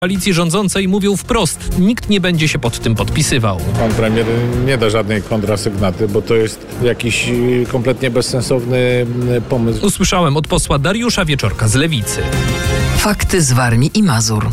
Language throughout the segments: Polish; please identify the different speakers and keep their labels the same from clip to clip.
Speaker 1: koalicji rządzącej mówią wprost, nikt nie będzie się pod tym podpisywał.
Speaker 2: Pan premier nie da żadnej kontrasygnaty, bo to jest jakiś kompletnie bezsensowny pomysł.
Speaker 1: Usłyszałem od posła Dariusza Wieczorka z Lewicy.
Speaker 3: Fakty z Warmii i Mazur.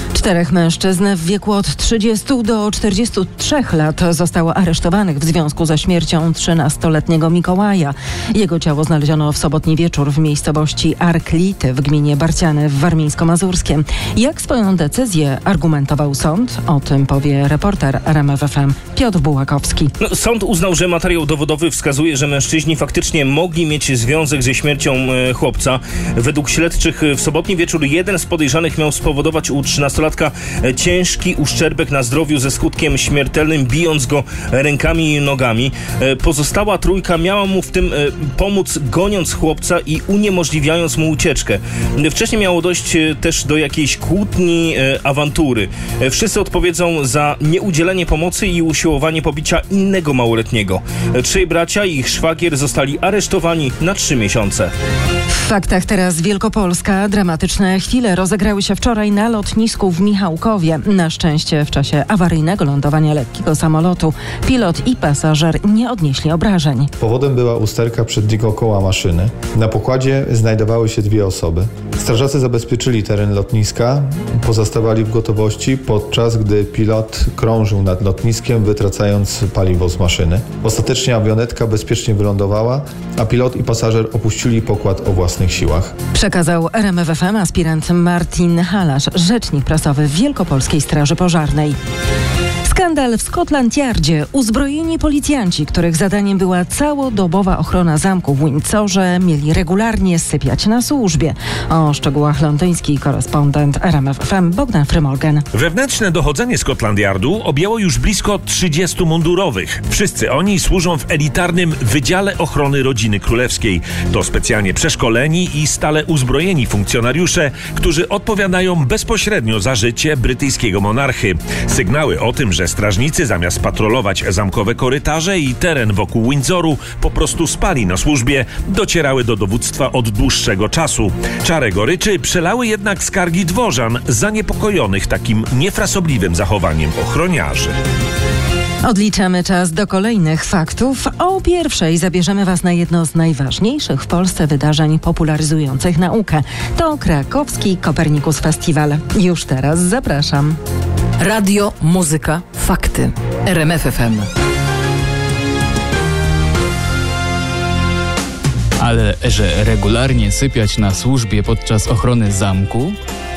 Speaker 4: 4 mężczyzn w wieku od 30 do 43 lat zostało aresztowanych w związku ze śmiercią 13-letniego Mikołaja. Jego ciało znaleziono w sobotni wieczór w miejscowości Arklity w gminie Barciany w Warmińsko-Mazurskiem. Jak swoją decyzję argumentował sąd? O tym powie reporter RMF FM Piotr Bułakowski.
Speaker 5: Sąd uznał, że materiał dowodowy wskazuje, że mężczyźni faktycznie mogli mieć związek ze śmiercią chłopca. Według śledczych w sobotni wieczór jeden z podejrzanych miał spowodować u 13-latka ciężki uszczerbek na zdrowiu ze skutkiem śmiertelnym, bijąc go rękami i nogami. Pozostała trójka miała mu w tym pomóc, goniąc chłopca i uniemożliwiając mu ucieczkę. Wcześniej miało dojść też do jakiejś kłótni, awantury. Wszyscy odpowiedzą za nieudzielenie pomocy i usiłowanie pobicia innego małoletniego. 3 bracia i ich szwagier zostali aresztowani na 3 miesiące.
Speaker 4: W faktach teraz Wielkopolska. Dramatyczne chwile rozegrały się wczoraj na lotnisku w Michałkowie. Na szczęście w czasie awaryjnego lądowania lekkiego samolotu pilot i pasażer nie odnieśli obrażeń.
Speaker 6: Powodem była usterka przedniego koła maszyny. Na pokładzie znajdowały się 2 osoby. Strażacy zabezpieczyli teren lotniska, pozostawali w gotowości, podczas gdy pilot krążył nad lotniskiem, wytracając paliwo z maszyny. Ostatecznie awionetka bezpiecznie wylądowała, a pilot i pasażer opuścili pokład o własnych siłach.
Speaker 4: Przekazał RMF FM aspirant Martin Halasz, rzecznik prasowy Wielkopolskiej Straży Pożarnej. Skandal w Scotland Yardzie. Uzbrojeni policjanci, których zadaniem była całodobowa ochrona zamku w Windsorze, mieli regularnie sypiać na służbie. O szczegółach londyński korespondent RMF FM Bogdan Frymorgan.
Speaker 7: Wewnętrzne dochodzenie Scotland Yardu objęło już blisko 30 mundurowych. Wszyscy oni służą w elitarnym Wydziale Ochrony Rodziny Królewskiej. To specjalnie przeszkoleni i stale uzbrojeni funkcjonariusze, którzy odpowiadają bezpośrednio za życie brytyjskiego monarchy. Sygnały o tym, że strażnicy zamiast patrolować zamkowe korytarze i teren wokół Windsoru po prostu spali na służbie, docierały do dowództwa od dłuższego czasu. Czarę goryczy przelały jednak skargi dworzan zaniepokojonych takim niefrasobliwym zachowaniem ochroniarzy.
Speaker 4: Odliczamy czas do kolejnych faktów. O 1:00 zabierzemy Was na jedno z najważniejszych w Polsce wydarzeń popularyzujących naukę. To Krakowski Kopernikus Festiwal. Już teraz zapraszam.
Speaker 3: Radio, muzyka, fakty. RMF FM.
Speaker 8: Ale że regularnie sypiać na służbie podczas ochrony zamku,